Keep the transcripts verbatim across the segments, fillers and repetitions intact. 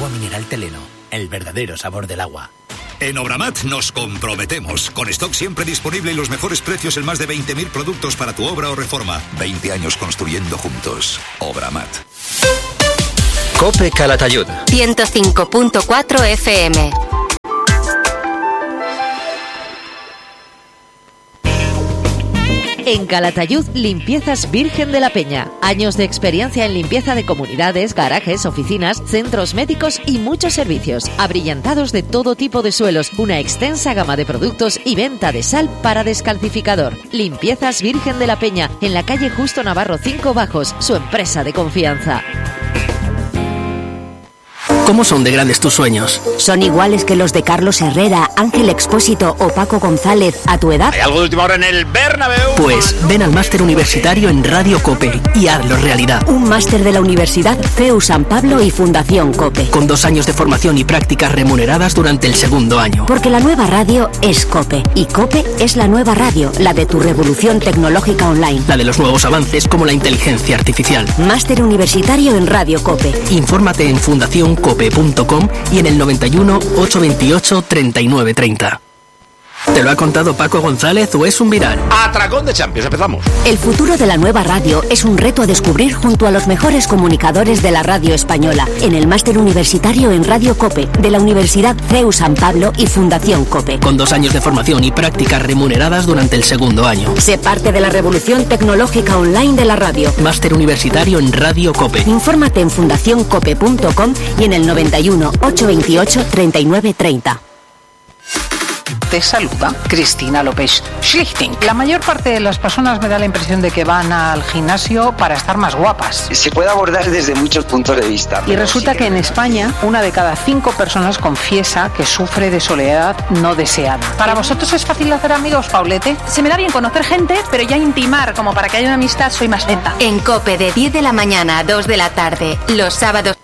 Agua mineral Teleno, el verdadero sabor del agua. En Obramat nos comprometemos. Con stock siempre disponible y los mejores precios en más de veinte mil productos para tu obra o reforma. veinte años construyendo juntos. Obramat. COPE Calatayud. ciento cinco punto cuatro F M. En Calatayud, Limpiezas Virgen de la Peña. Años de experiencia en limpieza de comunidades, garajes, oficinas, centros médicos y muchos servicios. Abrillantados de todo tipo de suelos, una extensa gama de productos y venta de sal para descalcificador. Limpiezas Virgen de la Peña, en la calle Justo Navarro cinco Bajos, su empresa de confianza. ¿Cómo son de grandes tus sueños? ¿Son iguales que los de Carlos Herrera, Ángel Expósito o Paco González a tu edad? ¿Hay algo de última hora en el Bernabéu? Pues ven al máster universitario en Radio COPE y hazlo realidad. Un máster de la Universidad C E U San Pablo y Fundación COPE. Con dos años de formación y prácticas remuneradas durante el segundo año. Porque la nueva radio es COPE. Y COPE es la nueva radio, la de tu revolución tecnológica online. La de los nuevos avances como la inteligencia artificial. Máster universitario en Radio COPE. Infórmate en fundación cope punto com y en el noventa y uno, ochocientos veintiocho, treinta y nueve treinta. ¿Te lo ha contado Paco González o es un viral? Atracón de Champions, empezamos. El futuro de la nueva radio es un reto a descubrir junto a los mejores comunicadores de la radio española en el máster universitario en Radio COPE de la Universidad C E U San Pablo y Fundación COPE. Con dos años de formación y prácticas remuneradas durante el segundo año. Sé parte de la revolución tecnológica online de la radio. Máster universitario en Radio COPE. Infórmate en fundación cope punto com y en el noventa y uno, ochocientos veintiocho, treinta y nueve treinta. Te saluda Cristina López Schlichting. La mayor parte de las personas me da la impresión de que van al gimnasio para estar más guapas. Se puede abordar desde muchos puntos de vista. Y resulta que en España una de cada cinco personas confiesa que sufre de soledad no deseada. ¿Para vosotros es fácil hacer amigos, Paulete? Se me da bien conocer gente, pero ya intimar como para que haya una amistad soy más lenta. En COPE de diez de la mañana a dos de la tarde, los sábados.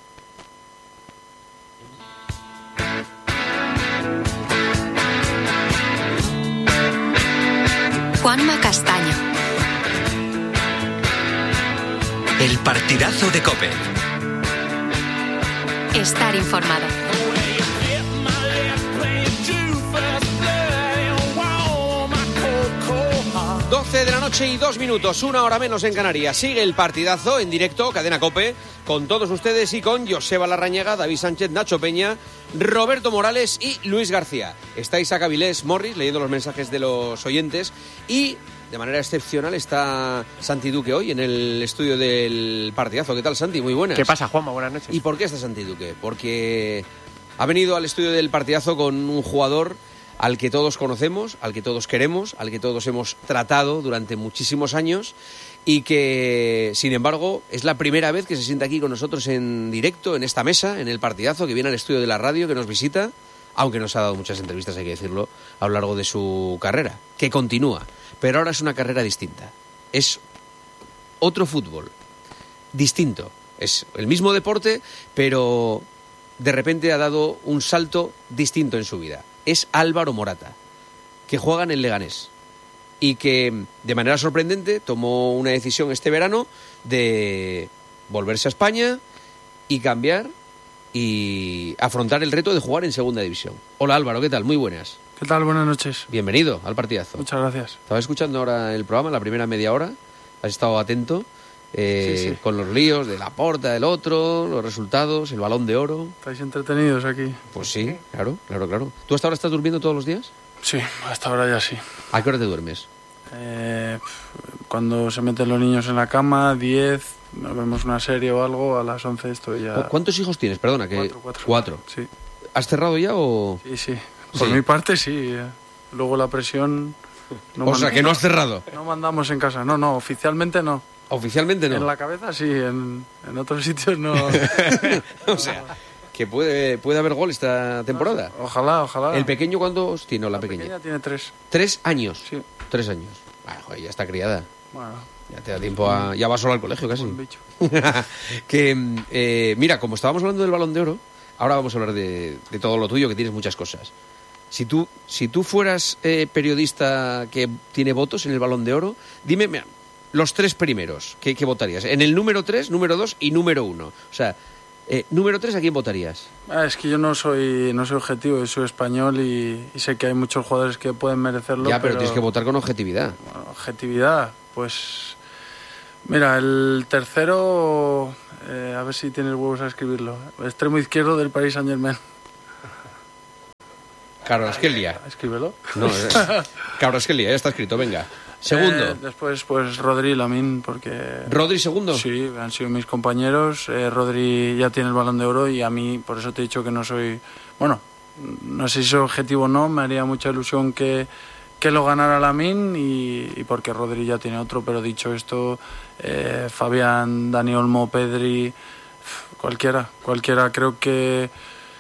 Juanma Castaño. El partidazo de COPE. Estar informado. doce de la noche y dos minutos, una hora menos en Canarias. Sigue el partidazo en directo, Cadena COPE, con todos ustedes y con Joseba Larrañaga, David Sánchez, Nacho Peña, Roberto Morales y Luis García. Está Isaac Avilés Morris leyendo los mensajes de los oyentes y de manera excepcional está Santi Duque hoy en el estudio del partidazo. ¿Qué tal, Santi? Muy buenas. ¿Qué pasa, Juanma? Buenas noches. ¿Y por qué está Santi Duque? Porque ha venido al estudio del partidazo con un jugador al que todos conocemos, al que todos queremos, al que todos hemos tratado durante muchísimos años y que, sin embargo, es la primera vez que se sienta aquí con nosotros en directo, en esta mesa, en el partidazo, que viene al estudio de la radio, que nos visita, aunque nos ha dado muchas entrevistas, hay que decirlo, a lo largo de su carrera, que continúa, pero ahora es una carrera distinta. Es otro fútbol, distinto. Es el mismo deporte, pero de repente ha dado un salto distinto en su vida. Es Álvaro Morata, que juega en el Leganés y que de manera sorprendente tomó una decisión este verano de volverse a España y cambiar y afrontar el reto de jugar en segunda división. Hola Álvaro, ¿qué tal? Muy buenas. ¿Qué tal? Buenas noches. Bienvenido al partidazo. Muchas gracias. Estaba escuchando ahora el programa, la primera media hora, has estado atento. Eh, sí, sí. Con los líos de la porta del otro, los resultados, el Balón de Oro. ¿Estáis entretenidos aquí? Pues sí, claro, claro, claro. ¿Tú hasta ahora estás durmiendo todos los días? Sí, hasta ahora ya sí. ¿A qué hora te duermes? Eh, cuando se meten los niños en la cama, diez, nos vemos una serie o algo, a las once estoy ya... ¿Cuántos hijos tienes? Perdona, que... Cuatro, cuatro. ¿Cuatro? Sí. ¿Has cerrado ya o...? Sí, sí. Por sí. mi parte sí. Luego la presión... No o mand... sea, que no has cerrado. No mandamos en casa, no, no, oficialmente no. Oficialmente no. En la cabeza sí, en, en otros sitios no. O sea, que puede, puede haber gol esta temporada. Ojalá, ojalá. ¿El pequeño cuántos tiene? No, la, la pequeña. pequeña tiene tres. ¿Tres años? Sí. Tres años. Ah, joder, ya está criada. Bueno. Ya te da tiempo a... Ya va solo al colegio casi. Buen bicho. Que, eh, mira, como estábamos hablando del Balón de Oro, ahora vamos a hablar de, de todo lo tuyo, que tienes muchas cosas. Si tú, si tú fueras eh, periodista que tiene votos en el Balón de Oro, dime... Mira, los tres primeros, ¿qué, qué votarías? En el número tres, número dos y número uno. O sea, Eh, número tres, ¿a quién votarías? Ah, es que yo no soy no soy objetivo, yo soy español y, y sé que hay muchos jugadores que pueden merecerlo. Ya, pero, pero tienes que votar con objetividad. Bueno, objetividad, pues... Mira, el tercero, eh, a ver si tienes huevos a escribirlo. Extremo izquierdo del Paris Saint-Germain. Kvaratskhelia. Escríbelo. No, eh, Kvaratskhelia, ya está escrito, venga. Segundo. Eh, después, pues Rodri y Lamine, porque... ¿Rodri segundo? Sí, han sido mis compañeros. Eh, Rodri ya tiene el Balón de Oro y a mí, por eso te he dicho que no soy... Bueno, no sé si soy objetivo o no, me haría mucha ilusión que, que lo ganara Lamine y, y porque Rodri ya tiene otro, pero dicho esto, eh, Fabián, Dani Olmo, Pedri, cualquiera, cualquiera. Creo que...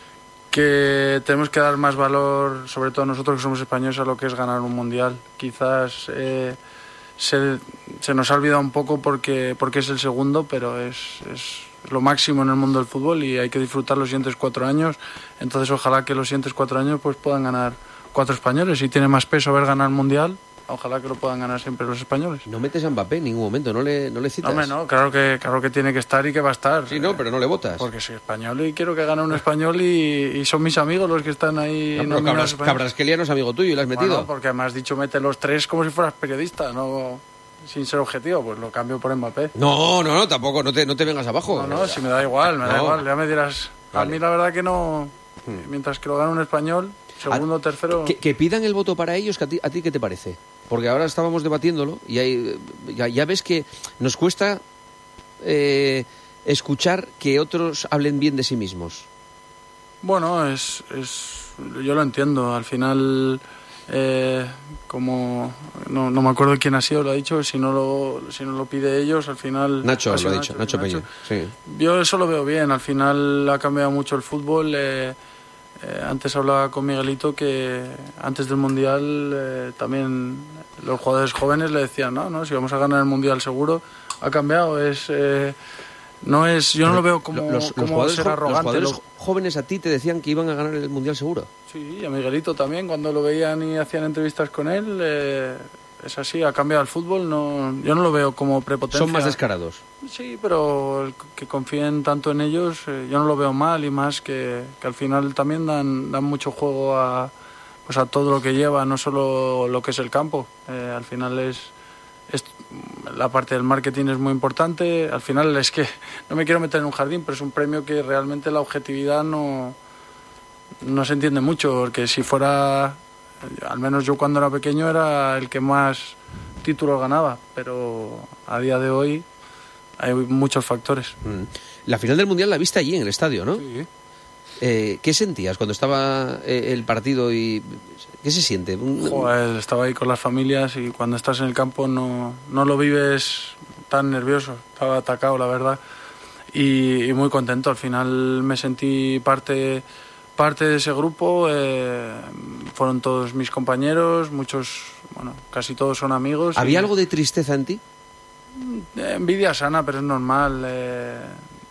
que tenemos que dar más valor, sobre todo nosotros que somos españoles, a lo que es ganar un mundial. Quizás eh, se, se nos ha olvidado un poco porque, porque es el segundo, pero es, es lo máximo en el mundo del fútbol y hay que disfrutar los siguientes cuatro años. Entonces ojalá que los siguientes cuatro años pues puedan ganar cuatro españoles. Si tiene más peso haber ganado el mundial, ojalá que lo puedan ganar siempre los españoles. No metes a Mbappé en ningún momento, no le, no le citas. No, no, claro que, claro que tiene que estar y que va a estar. Sí, no, pero no le votas. Porque soy español y quiero que gane un español y, y son mis amigos los que están ahí. No, pero Kvaratskhelia no es amigo tuyo y lo has metido. Bueno, porque me has dicho mete los tres como si fueras periodista, no sin ser objetivo, pues lo cambio por Mbappé. No, no, no, tampoco, no te, no te vengas abajo. No, no, si me da igual, me no. da igual, ya me dirás. Vale. A mí la verdad que no, mientras que lo gane un español, segundo o tercero... Que, que pidan el voto para ellos, que a ti, ¿a ti qué te parece? Porque ahora estábamos debatiéndolo y hay, ya, ya ves que nos cuesta eh, escuchar que otros hablen bien de sí mismos. Bueno, es, es yo lo entiendo. Al final, eh, como no, no me acuerdo quién ha sido, lo ha dicho. Si no lo si no lo pide ellos, al final. Nacho lo ha dicho, Nacho, Nacho Peña. Sí. Yo eso lo veo bien. Al final ha cambiado mucho el fútbol. Eh, Eh, antes hablaba con Miguelito que antes del Mundial eh, también los jugadores jóvenes le decían, no, no, si vamos a ganar el Mundial seguro. Ha cambiado, es eh, no es, yo no lo veo como, los, como los jugadores, ser arrogante. Los jugadores lo... jóvenes a ti te decían que iban a ganar el Mundial seguro. Sí, y a Miguelito también, cuando lo veían y hacían entrevistas con él, eh, es así, ha cambiado el fútbol, no, yo no lo veo como prepotencia. Son más descarados. Sí, pero que confíen tanto en ellos, eh, yo no lo veo mal y más que, que al final también dan, dan mucho juego a, pues a todo lo que lleva, no solo lo que es el campo. Eh, al final es, es la parte del marketing es muy importante. Al final es que no me quiero meter en un jardín, pero es un premio que realmente la objetividad no, no se entiende mucho, porque si fuera, al menos yo cuando era pequeño era el que más títulos ganaba, pero a día de hoy hay muchos factores. La final del Mundial la viste allí en el estadio, ¿no? Sí. Eh, ¿Qué sentías cuando estaba eh, el partido y qué se siente? Joder, estaba ahí con las familias y cuando estás en el campo no, no lo vives tan nervioso. Estaba atacado, la verdad, y, y muy contento. Al final me sentí parte, parte de ese grupo. Eh, fueron todos mis compañeros, muchos, bueno, casi todos son amigos. ¿Había y... algo de tristeza en ti? Envidia sana, pero es normal. Eh,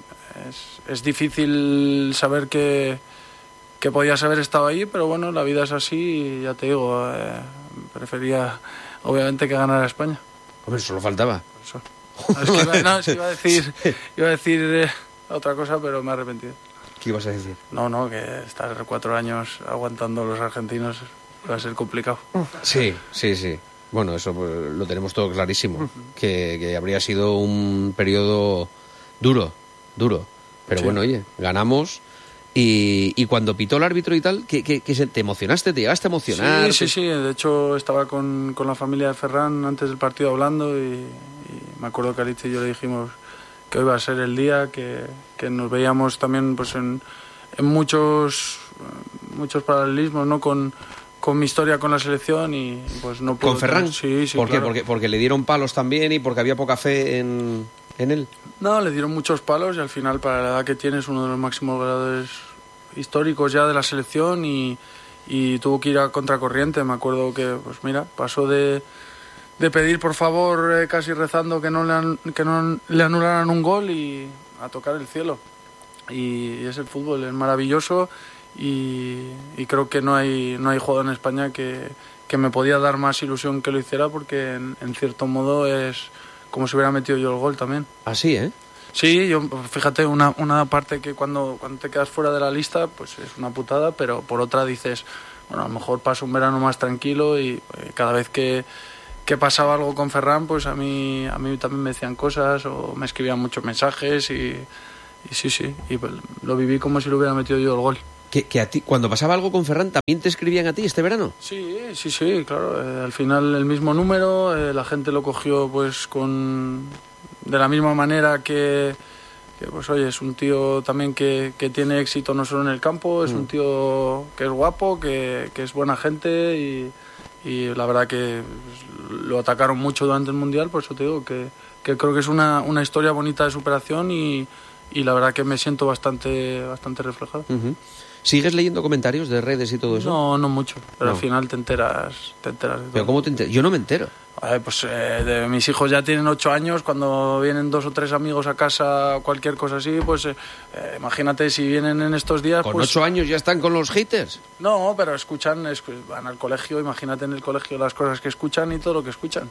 es, es difícil saber que, que podías haber estado ahí, pero bueno, la vida es así y ya te digo, eh, prefería obviamente que ganara España. Hombre, solo faltaba. Eso. Es que iba, no, es que iba a decir, iba a decir eh, otra cosa, pero me he arrepentido. ¿Qué ibas a decir? No, no, que estar cuatro años aguantando a los argentinos va a ser complicado. Sí, sí, sí. Bueno, eso pues, lo tenemos todo clarísimo, uh-huh. que, que habría sido un periodo duro, duro. Pero sí. Bueno, oye, ganamos y, y cuando pitó el árbitro y tal, ¿qué, qué, qué, ¿te emocionaste? ¿Te llegaste a emocionar? Sí, sí, sí. De hecho, estaba con, con la familia de Ferran antes del partido hablando y, y me acuerdo que Alicia y yo le dijimos que hoy iba a ser el día, que, que nos veíamos también pues en, en muchos, muchos paralelismos, ¿no? Con... con mi historia con la selección y pues no puedo... ¿Con Ferran? Sí, sí, ¿Por claro. qué? Porque, porque le dieron palos también y porque había poca fe en, en él. No, le dieron muchos palos y al final para la edad que tiene es uno de los máximos goleadores históricos ya de la selección y, y tuvo que ir a contracorriente. Me acuerdo que, pues mira, pasó de, de pedir por favor eh, casi rezando que no, le an, que no le anularan un gol y a tocar el cielo. Y, y es el fútbol, es maravilloso. Y, y creo que no hay no hay jugador en España que, que me podía dar más ilusión que lo hiciera porque en, en cierto modo es como si hubiera metido yo el gol también. Así, ¿eh? Sí, yo, fíjate, una, una parte que cuando, cuando te quedas fuera de la lista, pues es una putada, pero por otra dices, bueno, a lo mejor paso un verano más tranquilo y eh, cada vez que, que pasaba algo con Ferran, pues a mí, a mí también me decían cosas o me escribían muchos mensajes y, y sí, sí, y pues, lo viví como si lo hubiera metido yo el gol. Que, que a ti, cuando pasaba algo con Ferran, ¿también te escribían a ti este verano? Sí, sí, sí, claro. Eh, al final el mismo número, eh, la gente lo cogió pues con de la misma manera que, que pues oye, es un tío también que, que tiene éxito no solo en el campo, es mm. un tío que es guapo, que, que es buena gente y, y la verdad que lo atacaron mucho durante el Mundial, por eso te digo que, que creo que es una, una historia bonita de superación y, y la verdad que me siento bastante, bastante reflejado. Uh-huh. ¿Sigues leyendo comentarios de redes y todo eso? No, no mucho, pero no. al final te enteras, te enteras de todo. ¿Pero cómo te enteras? Yo no me entero. Eh, pues eh, de, mis hijos ya tienen ocho años, cuando vienen dos o tres amigos a casa, cualquier cosa así, pues eh, eh, imagínate si vienen en estos días... ¿Con pues, ocho años ya están con los haters? No, pero escuchan, escu- van al colegio, imagínate en el colegio las cosas que escuchan y todo lo que escuchan.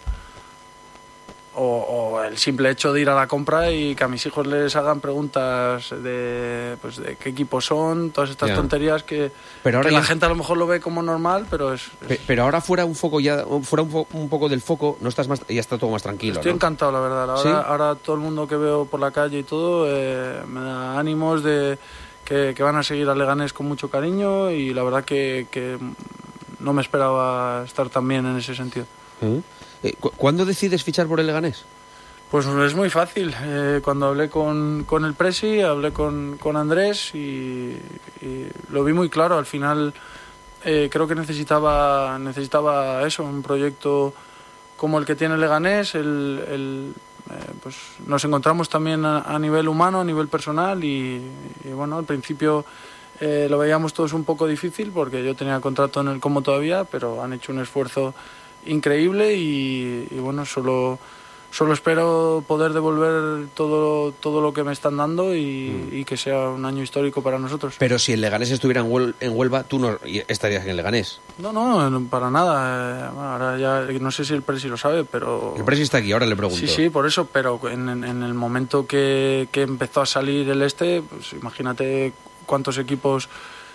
O, o el simple hecho de ir a la compra y que a mis hijos les hagan preguntas de, pues, de qué equipos son, todas estas yeah. tonterías que, pero ahora que ya... la gente a lo mejor lo ve como normal, pero es... es... Pero ahora fuera un foco ya, fuera un, fo- un poco del foco, no estás más, ya está todo más tranquilo. Estoy ¿no? encantado, la verdad. Ahora, ¿sí? ahora todo el mundo que veo por la calle y todo eh, me da ánimos de que, que van a seguir a Leganés con mucho cariño y la verdad que, que no me esperaba estar tan bien en ese sentido. ¿Mm? ¿Cuándo decides fichar por el Leganés? Pues es muy fácil. Eh, cuando hablé con, con el Presi, hablé con, con Andrés y, y lo vi muy claro. Al final eh, creo que necesitaba, necesitaba eso, un proyecto como el que tiene el Leganés. El, el, eh, pues nos encontramos también a, a nivel humano, a nivel personal y, y bueno, al principio eh, lo veíamos todos un poco difícil porque yo tenía contrato en el Como todavía, pero han hecho un esfuerzo increíble y, y bueno, solo, solo espero poder devolver todo, todo lo que me están dando y, mm. y que sea un año histórico para nosotros. Pero si el Leganés estuviera en, Huel- en Huelva, tú no estarías en el Leganés. No, no, para nada. Ahora ya no sé si el Presi lo sabe, pero... El Presi está aquí, ahora le pregunto. Sí, sí, por eso, pero en, en, en el momento que, que empezó a salir el este, pues imagínate cuántos equipos...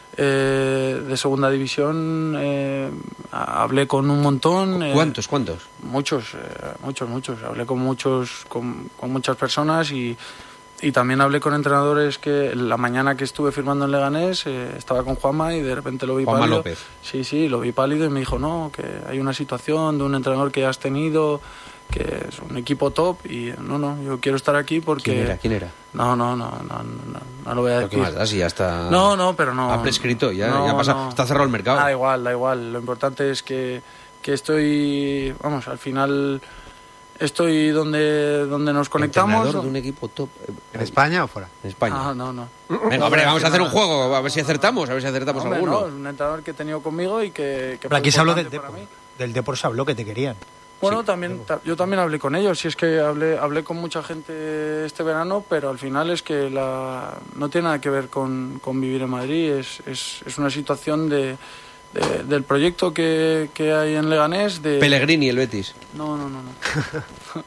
Eh, de segunda división eh, hablé con un montón. Eh, ¿Cuántos? ¿Cuántos? Muchos, eh, muchos, muchos. Hablé con muchos, con, con muchas personas y, y también hablé con entrenadores que la mañana que estuve firmando en Leganés eh, estaba con Juanma y de repente lo vi Juanma pálido. López. Sí, sí, lo vi pálido y me dijo no, que hay una situación de un entrenador que has tenido, que es un equipo top y no, no, yo quiero estar aquí porque... ¿Quién era? ¿Quién era? No, no, no, no, no, no lo voy a decir. ¿Qué más da? Si ya está... No, no, pero no... Ha prescrito, ya, no, ya pasa, no. Está cerrado el mercado. Da igual, da igual. Lo importante es que, que estoy... Vamos, al final estoy donde, donde nos conectamos. ¿Entrenador de un equipo top? ¿En España o fuera? En España. Ah, no, no. Venga, hombre, vamos a hacer un juego, a ver si acertamos, a ver si acertamos no, hombre, alguno. No, es un entrenador que he tenido conmigo y que... que pero aquí se habló del Depor. Del Depor se habló que te querían. Bueno, sí, también ta- yo también hablé con ellos, y es que hablé hablé con mucha gente este verano, pero al final es que la no tiene nada que ver con, con vivir en Madrid, es, es, es una situación de, de del proyecto que, que hay en Leganés de... Pellegrini, el Betis. No, no, no, no.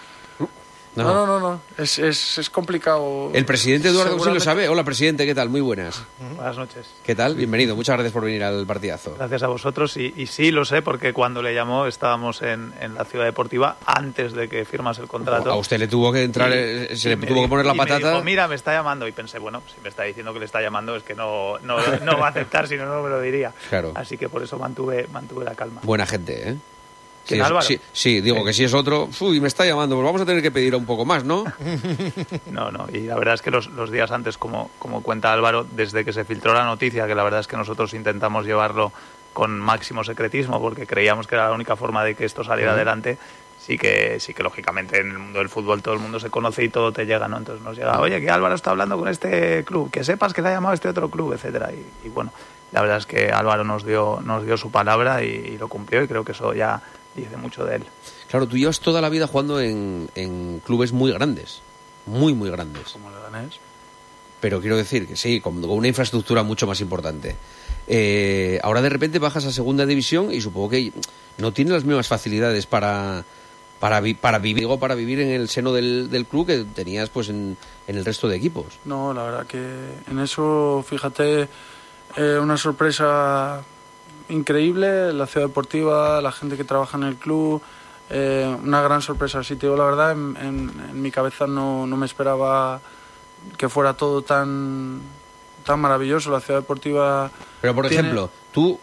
No, no, no, no. Es, es, es complicado. El presidente Eduardo sí Seguramente... lo sabe. Hola, presidente, ¿qué tal? Muy buenas. Buenas noches. ¿Qué tal? Bienvenido. Muchas gracias por venir al partidazo. Gracias a vosotros. Y, y sí, lo sé, porque cuando le llamó estábamos en, en la Ciudad Deportiva antes de que firmas el contrato. A usted le tuvo que entrar, y, se le tuvo que poner la y patata. Me dijo, mira, me está llamando. Y pensé, bueno, si me está diciendo que le está llamando es que no, no, no va a aceptar, si no, no me lo diría. Claro. Así que por eso mantuve, mantuve la calma. Buena gente, ¿eh? Sí, es, Álvaro? Sí, sí, digo sí. que si es otro, uy, me está llamando, pues vamos a tener que pedir un poco más, ¿no? No, no, y la verdad es que los, los días antes, como, como cuenta Álvaro, desde que se filtró la noticia, que la verdad es que nosotros intentamos llevarlo con máximo secretismo, porque creíamos que era la única forma de que esto saliera uh-huh. adelante, sí que, sí que lógicamente en el mundo del fútbol todo el mundo se conoce y todo te llega, ¿no? Entonces nos llega, oye, que Álvaro está hablando con este club, que sepas que le ha llamado este otro club, etcétera. Y, y bueno, la verdad es que Álvaro nos dio, nos dio su palabra y, y lo cumplió, y creo que eso ya dice mucho de él. Claro, tú llevas toda la vida jugando en, en clubes muy grandes, muy, muy grandes. Como Leganés. Pero quiero decir que sí, con, con una infraestructura mucho más importante. Eh, ahora de repente bajas a segunda división y supongo que no tienes las mismas facilidades para, para, vi, para, vivir, digo, para vivir en el seno del, del club que tenías pues en, en el resto de equipos. No, la verdad que en eso, fíjate, eh, una sorpresa increíble, la ciudad deportiva, la gente que trabaja en el club, eh, una gran sorpresa. Si te digo la verdad, en, en, en mi cabeza no, no me esperaba que fuera todo tan, tan maravilloso. La ciudad deportiva... Pero, por tiene... ejemplo, tú...